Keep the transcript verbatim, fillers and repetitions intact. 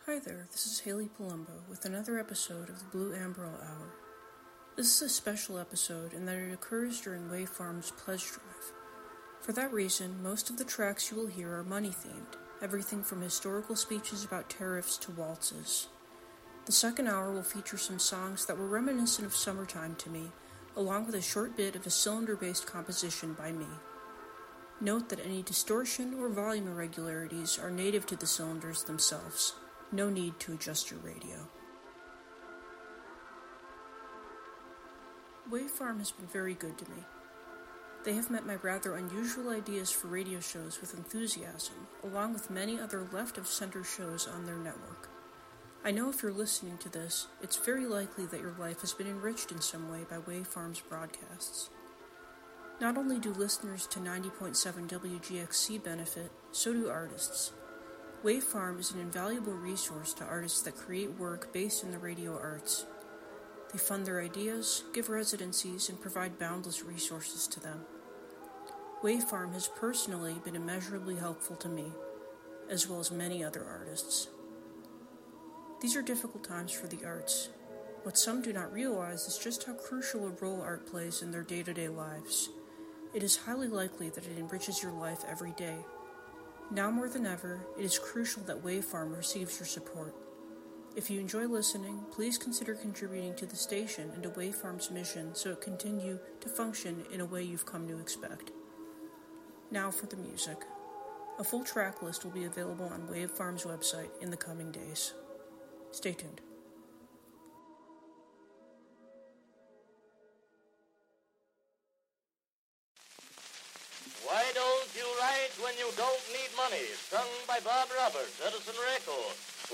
Hi there, this is Haley Palumbo with another episode of the Blue Amberol Hour. This is a special episode in that it occurs during Wave Farm's pledge drive. For that reason, most of the tracks you will hear are money-themed, everything from historical speeches about tariffs to waltzes. The second hour will feature some songs that were reminiscent of summertime to me, along with a short bit of a cylinder-based composition by me. Note that any distortion or volume irregularities are native to the cylinders themselves. No need to adjust your radio. Wave Farm has been very good to me. They have met my rather unusual ideas for radio shows with enthusiasm, along with many other left-of-center shows on their network. I know if you're listening to this, it's very likely that your life has been enriched in some way by Wave Farm's broadcasts. Not only do listeners to ninety point seven W G X C benefit, so do artists. Wave Farm is an invaluable resource to artists that create work based in the radio arts. They fund their ideas, give residencies, and provide boundless resources to them. Wave Farm has personally been immeasurably helpful to me, as well as many other artists. These are difficult times for the arts. What some do not realize is just how crucial a role art plays in their day-to-day lives. It is highly likely that it enriches your life every day. Now more than ever, it is crucial that Wave Farm receives your support. If you enjoy listening, please consider contributing to the station and to Wave Farm's mission so it continue to function in a way you've come to expect. Now for the music. A full track list will be available on Wave Farm's website in the coming days. Stay tuned. Why don't you write when you don't need money? Sung by Bob Roberts, Edison Records.